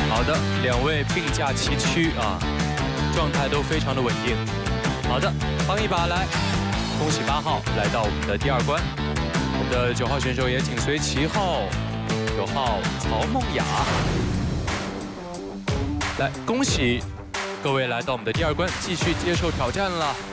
好的，两位并驾齐驱啊，状态都非常的稳定。好的，帮一把来，恭喜8号来到我们的第2关。我们的9号选手也紧随其后，9号曹梦雅。来，恭喜各位来到我们的第2关，继续接受挑战了。